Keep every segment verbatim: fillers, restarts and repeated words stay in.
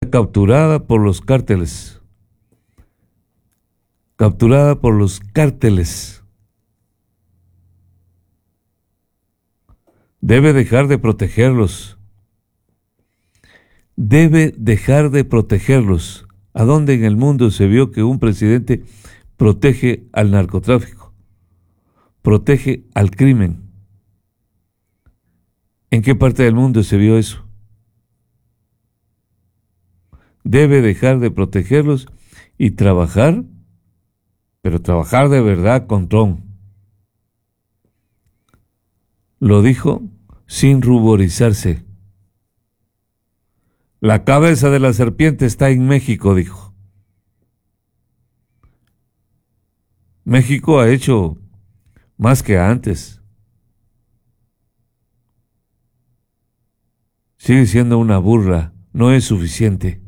está capturada por los cárteles. Capturada por los cárteles. Debe dejar de protegerlos. Debe dejar de protegerlos. ¿A dónde en el mundo se vio que un presidente protege al narcotráfico? Protege al crimen. ¿En qué parte del mundo se vio eso? Debe dejar de protegerlos y trabajar, pero trabajar de verdad con Trump. Lo dijo sin ruborizarse. La cabeza de la serpiente está en México, dijo. México ha hecho más que antes. Sigue siendo una burla, no es suficiente.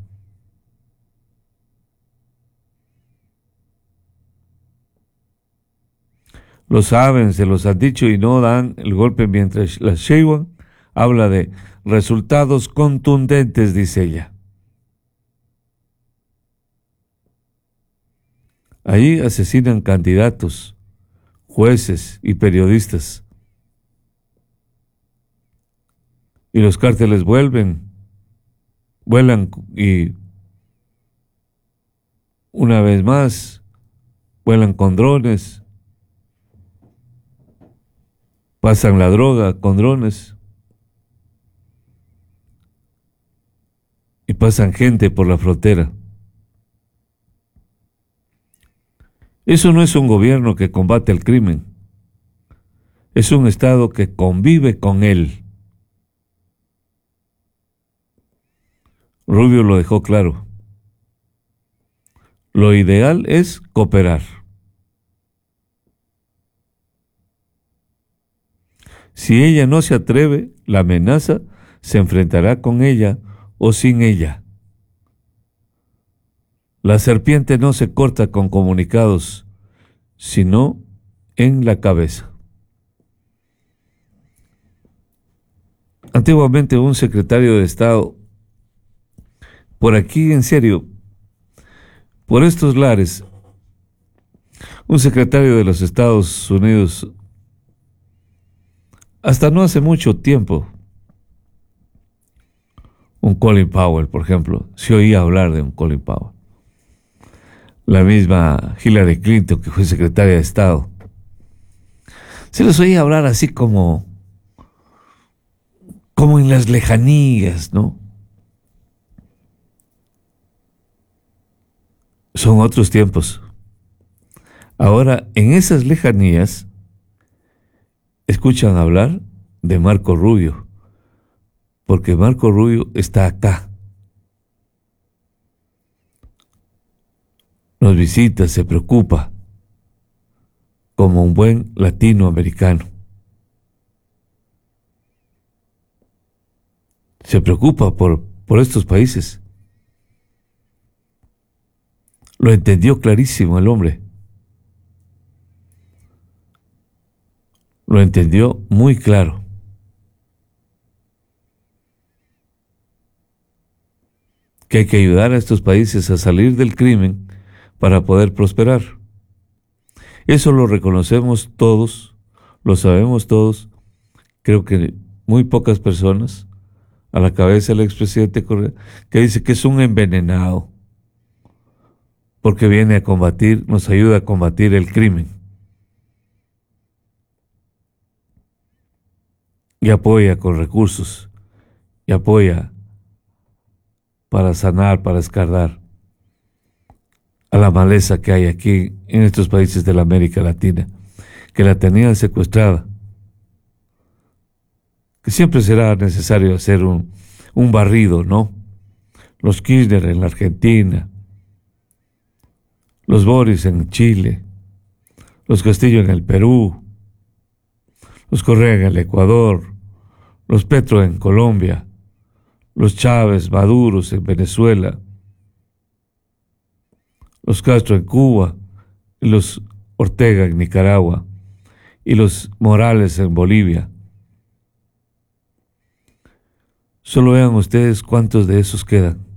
Lo saben, se los han dicho y no dan el golpe mientras la Sheinbaum habla de resultados contundentes, dice ella. Ahí asesinan candidatos, jueces y periodistas. Y los cárteles vuelven, vuelan y una vez más vuelan con drones, pasan la droga con drones y pasan gente por la frontera. Eso no es un gobierno que combate el crimen, es un Estado que convive con él. Rubio lo dejó claro. Lo ideal es cooperar. Si ella no se atreve, la amenaza se enfrentará con ella o sin ella. La serpiente no se corta con comunicados, sino en la cabeza. Antiguamente un secretario de Estado, por aquí en serio, por estos lares, un secretario de los Estados Unidos, hasta no hace mucho tiempo, un Colin Powell, por ejemplo, se oía hablar de un Colin Powell. La misma Hillary Clinton, que fue secretaria de Estado, se les oía hablar así como, como en las lejanías, ¿no? Son otros tiempos. Ahora, en esas lejanías, escuchan hablar de Marco Rubio, porque Marco Rubio está acá. Nos visita, se preocupa, como un buen latinoamericano. Se preocupa por, por estos países. Lo entendió clarísimo el hombre. Lo entendió muy claro. Que hay que ayudar a estos países a salir del crimen para poder prosperar. Eso lo reconocemos todos, lo sabemos todos. Creo que muy pocas personas, a la cabeza del expresidente Correa, que dice que es un envenenado, porque viene a combatir, nos ayuda a combatir el crimen. Y apoya con recursos, y apoya para sanar, para escardar a la maleza que hay aquí en estos países de la América Latina, que la tenían secuestrada, que siempre será necesario hacer un, un barrido, ¿no? Los Kirchner en la Argentina, los Boris en Chile, los Castillo en el Perú, los Correa en el Ecuador, los Petro en Colombia, los Chávez, Maduros en Venezuela, los Castro en Cuba, y los Ortega en Nicaragua, y los Morales en Bolivia. Solo vean ustedes cuántos de esos quedan.